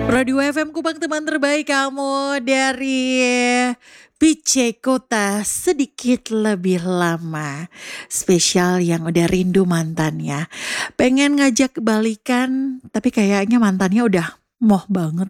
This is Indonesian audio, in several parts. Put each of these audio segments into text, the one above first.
Radio FM Kupang teman terbaik kamu dari PC Kota sedikit lebih lama. Spesial yang udah rindu mantannya. Pengen ngajak balikan tapi kayaknya mantannya udah moh banget.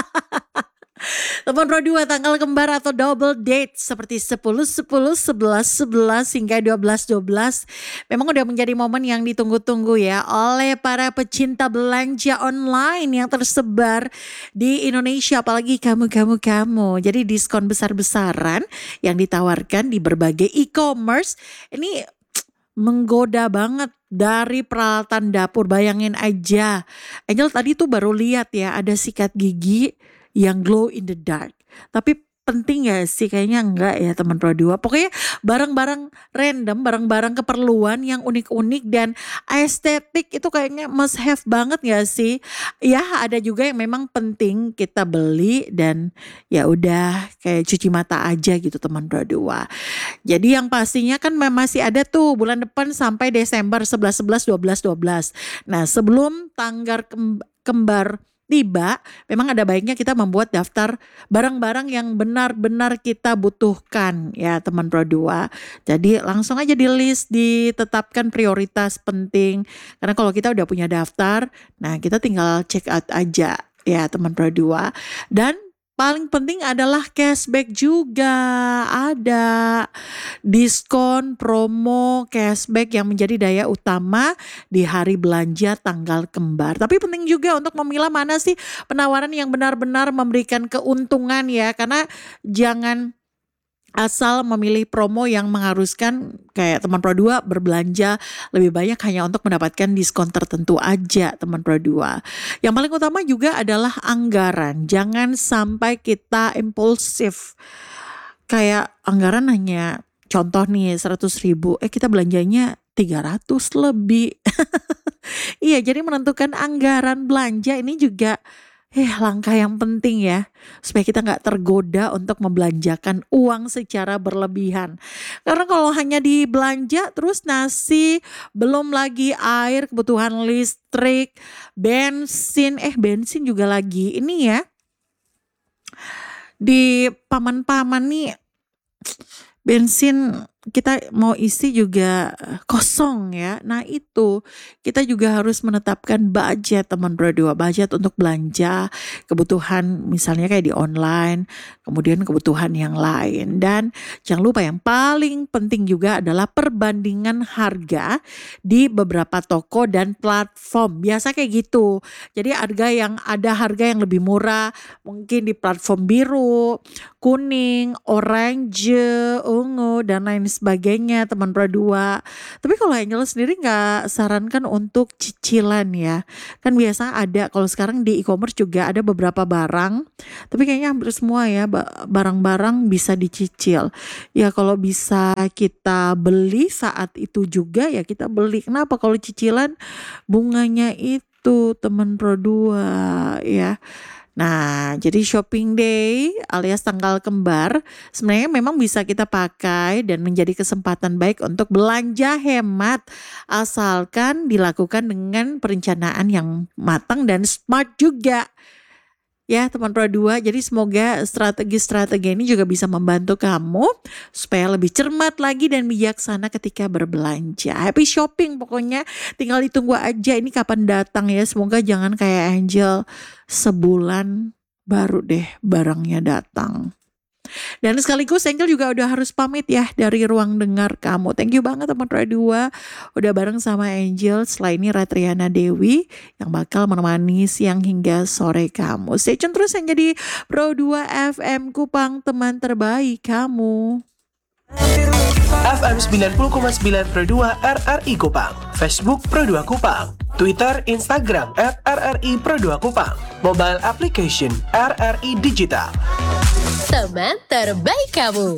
Telepon Pro 2 tanggal kembar atau double date seperti 10, 10, 11, 11 hingga 12, 12. Memang udah menjadi momen yang ditunggu-tunggu ya oleh para pecinta belanja online yang tersebar di Indonesia. Apalagi kamu. Jadi diskon besar-besaran yang ditawarkan di berbagai e-commerce. Ini menggoda banget dari peralatan dapur. Bayangin aja. Angel tadi tuh baru lihat ya ada sikat gigi yang glow in the dark. Tapi penting gak sih? Kayaknya enggak ya teman Pro 2. Pokoknya barang-barang random, barang-barang keperluan yang unik-unik dan estetik itu kayaknya must have banget gak sih? Ya ada juga yang memang penting kita beli dan ya udah kayak cuci mata aja gitu teman Pro 2. Jadi yang pastinya kan masih ada tuh bulan depan sampai Desember 11, 11, 12, 12. Nah sebelum tanggal kembar tiba, memang ada baiknya kita membuat daftar barang-barang yang benar-benar kita butuhkan ya teman Pro 2. Jadi langsung aja di list, ditetapkan prioritas penting. Karena kalau kita udah punya daftar, nah kita tinggal check out aja ya teman Pro 2. Dan paling penting adalah cashback juga. Ada diskon, promo, cashback yang menjadi daya utama di hari belanja tanggal kembar. Tapi penting juga untuk memilah mana sih penawaran yang benar-benar memberikan keuntungan ya. Karena jangan asal memilih promo yang mengharuskan kayak teman Pro 2 berbelanja lebih banyak hanya untuk mendapatkan diskon tertentu aja teman Pro 2. Yang paling utama juga adalah anggaran. Jangan sampai kita impulsif. Kayak anggaran hanya contoh nih 100.000, kita belanjanya 300 lebih. Iya, jadi menentukan anggaran belanja ini juga langkah yang penting ya, supaya kita nggak tergoda untuk membelanjakan uang secara berlebihan. Karena kalau hanya dibelanja terus nasi, belum lagi air, kebutuhan listrik, bensin juga lagi ini ya. Di paman-paman nih bensin kita mau isi juga kosong ya. Nah itu kita juga harus menetapkan budget teman Pro 2. Budget untuk belanja kebutuhan misalnya kayak di online, kemudian kebutuhan yang lain. Dan jangan lupa yang paling penting juga adalah perbandingan harga di beberapa toko dan platform. Biasa kayak gitu. Jadi ada harga yang lebih murah mungkin di platform biru, kuning, orange, ungu dan lain sebagainya teman Pro 2. Tapi kalau Angel sendiri gak sarankan untuk cicilan ya. Kan biasa ada, kalau sekarang di e-commerce juga ada beberapa barang. Tapi kayaknya hampir semua ya barang-barang bisa dicicil. Ya kalau bisa kita beli saat itu juga ya kita beli. Kenapa? Kalau cicilan bunganya itu teman Pro 2 ya. Nah, jadi shopping day alias tanggal kembar sebenarnya memang bisa kita pakai dan menjadi kesempatan baik untuk belanja hemat asalkan dilakukan dengan perencanaan yang matang dan smart juga. Ya teman Pro 2, jadi semoga strategi-strategi ini juga bisa membantu kamu supaya lebih cermat lagi dan bijaksana ketika berbelanja. Happy shopping pokoknya, tinggal ditunggu aja ini kapan datang ya. Semoga jangan kayak Angel sebulan baru deh barangnya datang. Dan sekaligus Angel juga udah harus pamit ya dari ruang dengar kamu. Thank you banget teman Pro 2 udah bareng sama Angel. Setelah ini Ratriana Dewi yang bakal menemani siang hingga sore kamu. Stay tune terus yang jadi Pro 2 FM Kupang teman terbaik kamu. FM 90,9 Pro 2 RRI Kupang, Facebook Pro 2 Kupang, Twitter, Instagram @RRI Pro 2 Kupang, mobile application RRI Digital. Teman terbaik kamu.